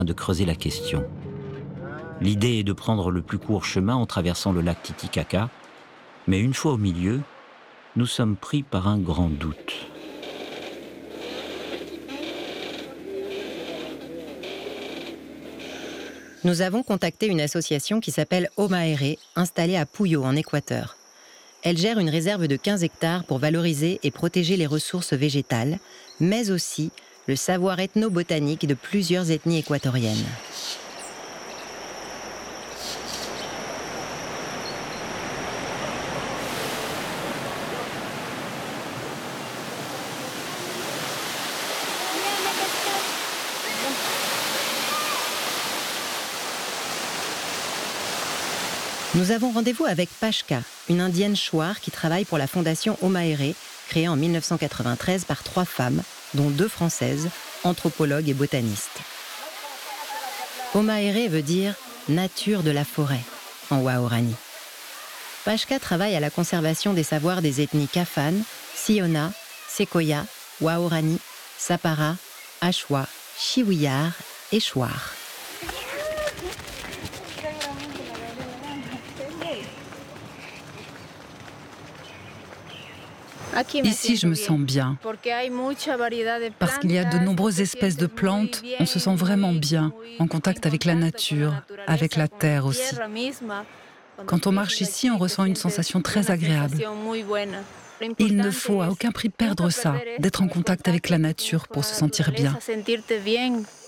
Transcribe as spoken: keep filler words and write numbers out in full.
de creuser la question. L'idée est de prendre le plus court chemin en traversant le lac Titicaca, mais une fois au milieu, nous sommes pris par un grand doute. Nous avons contacté une association qui s'appelle Omaere, installée à Puyo, en Équateur. Elle gère une réserve de quinze hectares pour valoriser et protéger les ressources végétales, mais aussi le savoir ethnobotanique de plusieurs ethnies équatoriennes. Nous avons rendez-vous avec Pashka, une indienne chouar qui travaille pour la fondation Omaere, créée en mille neuf cent quatre-vingt-treize par trois femmes, dont deux françaises, anthropologues et botanistes. Omaere veut dire « nature de la forêt » en waorani. Pashka travaille à la conservation des savoirs des ethnies Kafan, Siona, Secoya, Waorani, Sapara, Achua, Chiwiyar et Chouar. Ici, je me sens bien. Parce qu'il y a de nombreuses espèces de plantes, on se sent vraiment bien, en contact avec la nature, avec la terre aussi. Quand on marche ici, on ressent une sensation très agréable. Il ne faut à aucun prix perdre ça, d'être en contact avec la nature pour se sentir bien.